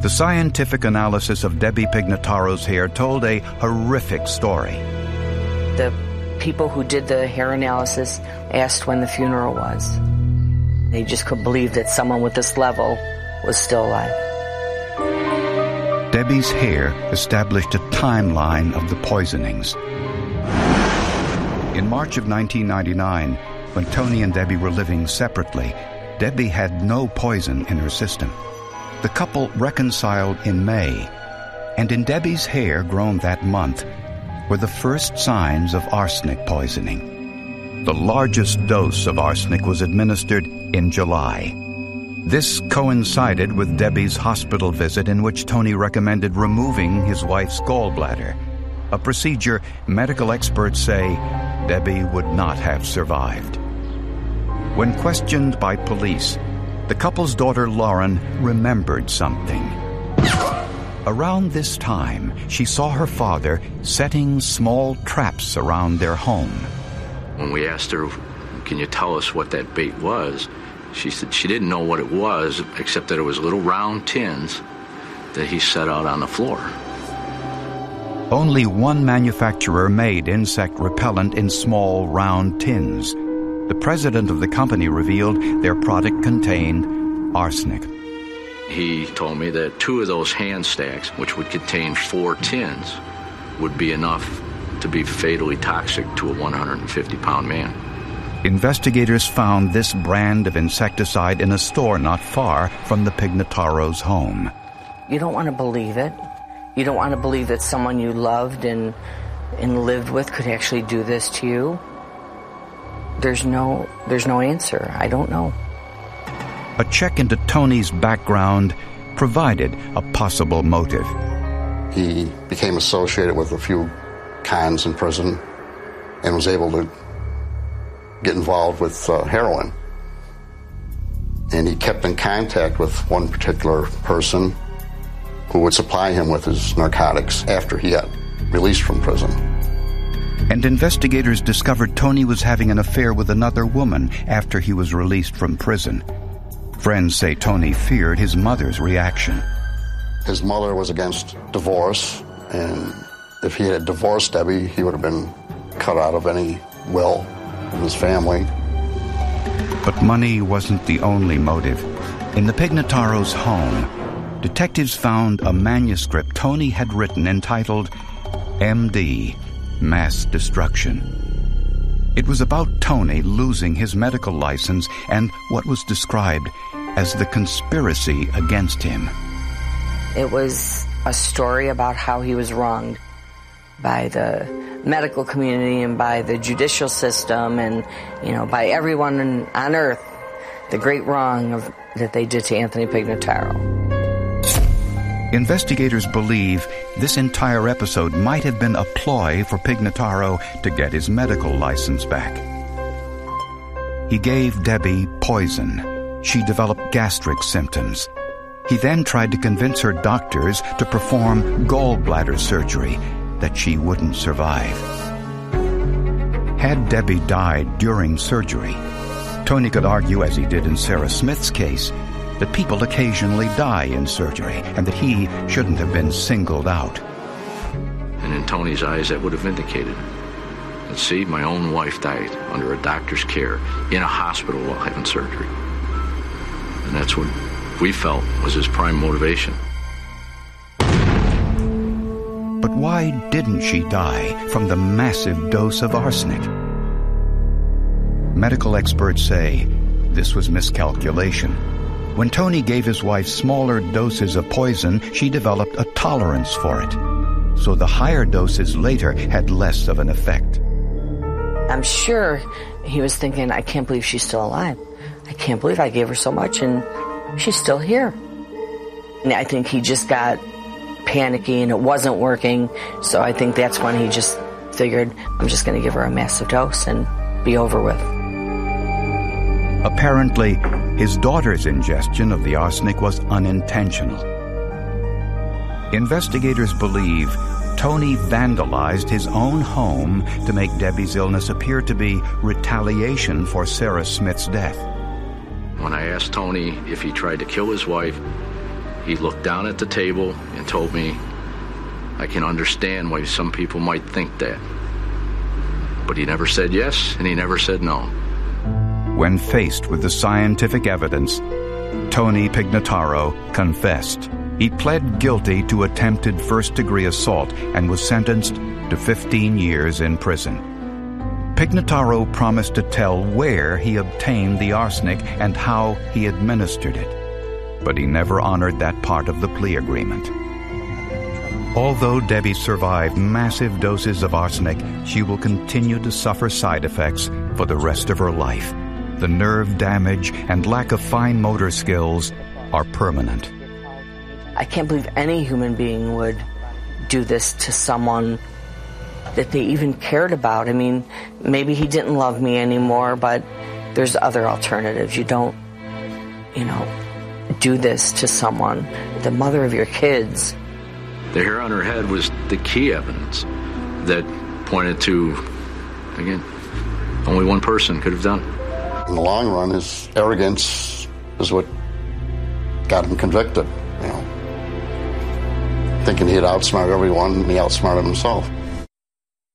The scientific analysis of Debbie Pignataro's hair told a horrific story. The people who did the hair analysis asked when the funeral was. They just couldn't believe that someone with this level was still alive. Debbie's hair established a timeline of the poisonings. In March of 1999, when Tony and Debbie were living separately, Debbie had no poison in her system. The couple reconciled in May, and in Debbie's hair grown that month were the first signs of arsenic poisoning. The largest dose of arsenic was administered in July. This coincided with Debbie's hospital visit, in which Tony recommended removing his wife's gallbladder, a procedure medical experts say Debbie would not have survived. When questioned by police, the couple's daughter Lauren remembered something. Around this time, she saw her father setting small traps around their home. When we asked her, "Can you tell us what that bait was?" she said she didn't know what it was, except that it was little round tins that he set out on the floor. Only one manufacturer made insect repellent in small round tins. The president of the company revealed their product contained arsenic. He told me that 2 of those hand stacks, which would contain 4 tins, would be enough to be fatally toxic to a 150-pound man. Investigators found this brand of insecticide in a store not far from the Pignataros' home. You don't want to believe it. You don't want to believe that someone you loved and lived with could actually do this to you. There's no answer. I don't know. A check into Tony's background provided a possible motive. He became associated with a few cons in prison and was able to get involved with heroin. And he kept in contact with one particular person who would supply him with his narcotics after he got released from prison. And investigators discovered Tony was having an affair with another woman after he was released from prison. Friends say Tony feared his mother's reaction. His mother was against divorce, and if he had divorced Debbie, he would have been cut out of any will of his family. But money wasn't the only motive. In the Pignataros' home, detectives found a manuscript Tony had written entitled MD, Mass Destruction. It was about Tony losing his medical license and what was described as the conspiracy against him. It was a story about how he was wronged by the medical community and by the judicial system and, by everyone on earth, the great wrong that they did to Anthony Pignataro. Investigators believe this entire episode might have been a ploy for Pignataro to get his medical license back. He gave Debbie poison. She developed gastric symptoms. He then tried to convince her doctors to perform gallbladder surgery that she wouldn't survive. Had Debbie died during surgery, Tony could argue, as he did in Sarah Smith's case, that people occasionally die in surgery and that he shouldn't have been singled out. And in Tony's eyes, that would have vindicated him. But see, my own wife died under a doctor's care in a hospital while having surgery. And that's what we felt was his prime motivation. But why didn't she die from the massive dose of arsenic? Medical experts say this was miscalculation. When Tony gave his wife smaller doses of poison, she developed a tolerance for it. So the higher doses later had less of an effect. I'm sure he was thinking, I can't believe she's still alive. I can't believe I gave her so much and she's still here. And I think he just got panicky and it wasn't working. So I think that's when he just figured, I'm just going to give her a massive dose and be over with. Apparently, his daughter's ingestion of the arsenic was unintentional. Investigators believe Tony vandalized his own home to make Debbie's illness appear to be retaliation for Sarah Smith's death. When I asked Tony if he tried to kill his wife, He looked down at the table and told me, I can understand why some people might think that. But he never said yes, and he never said no. When faced with the scientific evidence, Tony Pignataro confessed. He pled guilty to attempted first-degree assault and was sentenced to 15 years in prison. Pignataro promised to tell where he obtained the arsenic and how he administered it, but he never honored that part of the plea agreement. Although Debbie survived massive doses of arsenic, she will continue to suffer side effects for the rest of her life. The nerve damage and lack of fine motor skills are permanent. I can't believe any human being would do this to someone that they even cared about. I mean, maybe he didn't love me anymore, but there's other alternatives. You don't, do this to someone, the mother of your kids. The hair on her head was the key evidence that pointed to, again, only one person could have done it. In the long run, his arrogance is what got him convicted, Thinking he'd outsmart everyone, and he outsmarted himself.